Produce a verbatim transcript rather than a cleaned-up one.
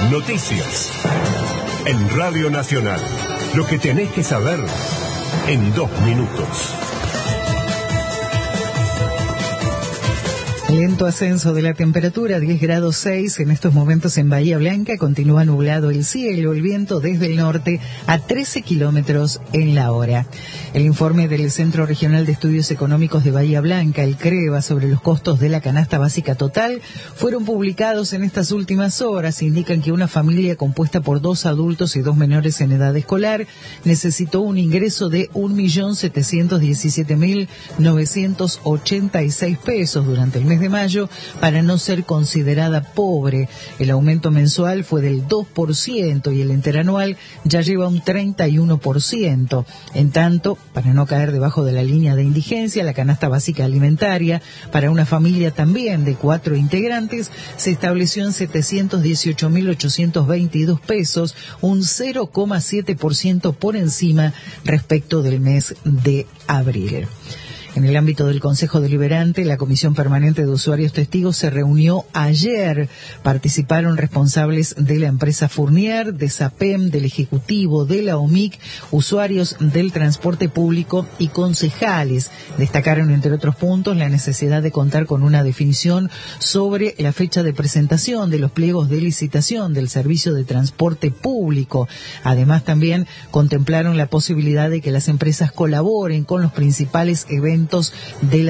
Noticias. En Radio Nacional. Lo que tenés que saber en dos minutos. Lento ascenso de la temperatura, diez grados seis en estos momentos en Bahía Blanca, continúa nublado el cielo, el viento desde el norte a trece kilómetros en la hora. El informe del Centro Regional de Estudios Económicos de Bahía Blanca, el CREBA, sobre los costos de la canasta básica total, fueron publicados en estas últimas horas. Indican que una familia compuesta por dos adultos y dos menores en edad escolar necesitó un ingreso de un millón setecientos diecisiete mil novecientos ochenta y seis pesos durante el mes de mayo para no ser considerada pobre. El aumento mensual fue del dos por ciento y el interanual ya lleva un treinta y uno por ciento. En tanto, para no caer debajo de la línea de indigencia, la canasta básica alimentaria para una familia también de cuatro integrantes se estableció en setecientos dieciocho mil ochocientos veintidós pesos, un cero coma siete por ciento por encima respecto del mes de abril. En el ámbito del Consejo Deliberante, la Comisión Permanente de Usuarios Testigos se reunió ayer. Participaron responsables de la empresa Fournier, de SAPEM, del Ejecutivo, de la O M I C, usuarios del transporte público y concejales. Destacaron, entre otros puntos, la necesidad de contar con una definición sobre la fecha de presentación de los pliegos de licitación del servicio de transporte público. Además, también contemplaron la posibilidad de que las empresas colaboren con los principales eventos de la